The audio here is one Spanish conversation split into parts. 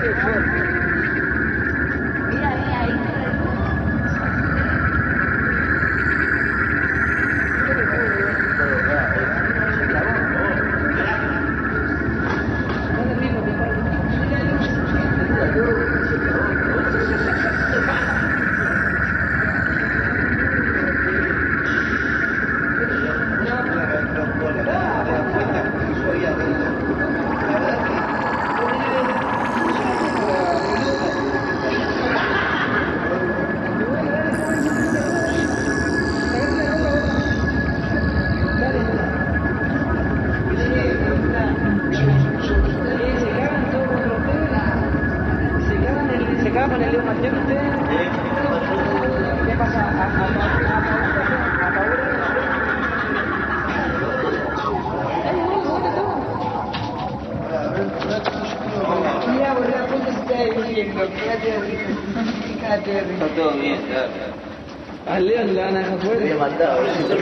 Mira, mira, ahí. ¿Qué pasa? Mira, boludo, ¿cómo está diciendo? Quédate rico. Está todo bien, claro. A León le van a dejar fuera. Me había matado.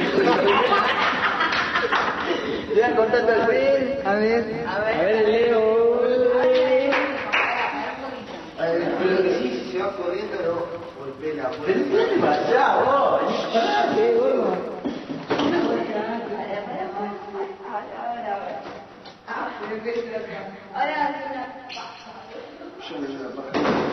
Le voy a contar tal vez. A ver, Leo. Si se va corriendo, no golpea la puerta. Pero ¿qué pasa, vos? ¿Qué, gordo? Ahora. Yo le doy la paja.